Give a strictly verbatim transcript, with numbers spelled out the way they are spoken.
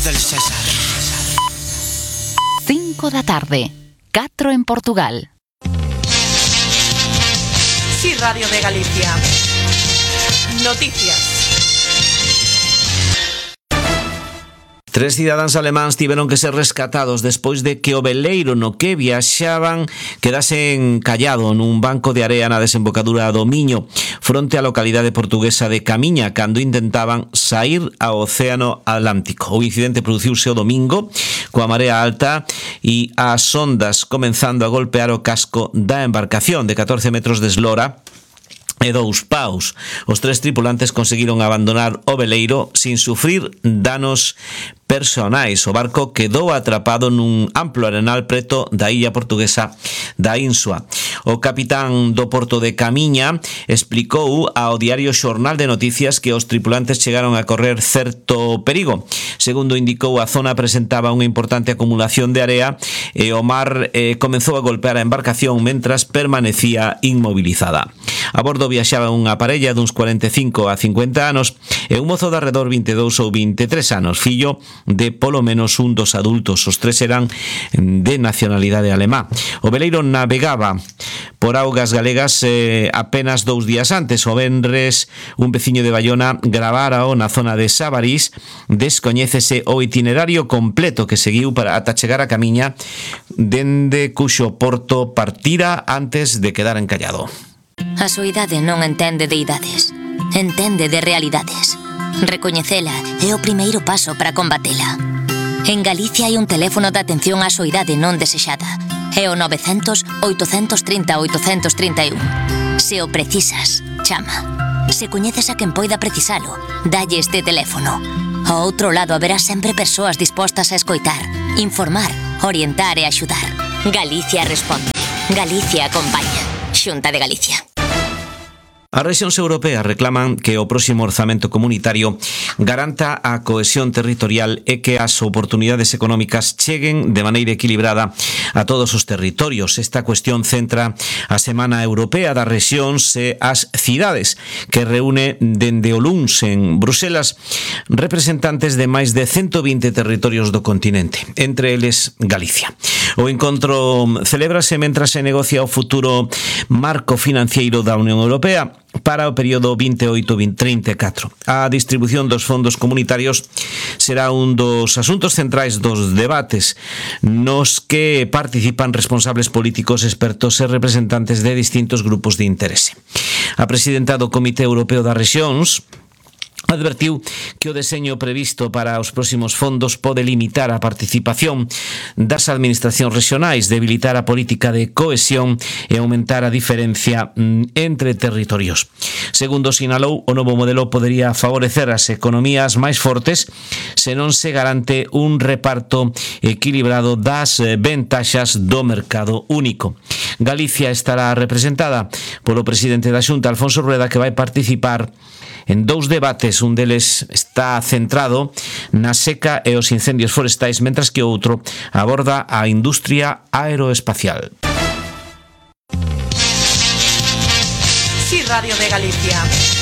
del César. cinco da tarde, catro en Portugal. Sí, Radio de Galicia. Noticias. Tres cidadáns alemáns tiveron que ser rescatados despois de que o veleiro no que viaxaban quedase encallado nun banco de area na desembocadura do Miño, fronte á localidade portuguesa de Camiña, cando intentaban saír ao Océano Atlántico. O incidente produciuse o domingo, coa marea alta e as ondas comenzando a golpear o casco da embarcación de catorce metros de eslora e dous paus. Os tres tripulantes conseguiron abandonar o veleiro sin sufrir danos personais. O barco quedou atrapado nun amplo arenal preto da illa portuguesa da Insua. O capitán do porto de Camiña explicou ao diario Xornal de Noticias que os tripulantes chegaron a correr certo perigo. Segundo indicou, a zona presentaba unha importante acumulación de area e o mar eh, comenzou a golpear a embarcación mentras permanecía inmobilizada. A bordo viaxaba unha parella duns cuarenta e cinco a cincuenta anos e un mozo de arredor vinte e dous ou vinte e tres anos, fillo de polo menos un dos adultos. Os tres eran de nacionalidade alemá. O veleiro navegaba por augas galegas eh, apenas dous días antes. O venres, un veciño de Bayona gravárao na zona de Sabarís. Descoñécese o itinerario completo que seguiu para ata chegar a Camiña, dende cuxo porto partira antes de quedar encallado. A soidade non entende de idades, entende de realidades. Recoñecela é o primeiro paso para combatela. En Galicia hai un teléfono de atención á soidade non desexada. É o novecentos, oitocentos trinta, oitocentos trinta e un. Se o precisas, chama. Se coñeces a quen poida precisalo, dalle este teléfono. Ao outro lado haberá sempre persoas dispostas a escoitar, informar, orientar e axudar. Galicia responde. Galicia acompaña. Xunta de Galicia. As rexións europeas reclaman que o próximo orzamento comunitario garanta a cohesión territorial e que as oportunidades económicas cheguen de maneira equilibrada a todos os territorios. Esta cuestión centra a Semana Europea das Rexións e as cidades, que reúne dende o luns en Bruselas representantes de máis de ciento vinte territorios do continente, entre eles Galicia. O encontro celébrase mentras se negocia o futuro marco financiero da Unión Europea para o período veintioito a trinta e catro. A distribución dos fondos comunitarios será un dos asuntos centrais dos debates nos que participan responsables políticos, expertos e representantes de distintos grupos de interese. A presidenta do Comité Europeo das Rexións advertiu que o deseño previsto para os próximos fondos pode limitar a participación das administracións regionais, debilitar a política de cohesión e aumentar a diferencia entre territorios. Segundo sinalou, o novo modelo podería favorecer as economías máis fortes se non se garante un reparto equilibrado das ventaxas do mercado único. Galicia estará representada polo presidente da Xunta, Alfonso Rueda, que vai participar en dous debates. Un deles está centrado na seca e os incendios forestais, mentras que o outro aborda a industria aeroespacial. Sí, Radio de Galicia.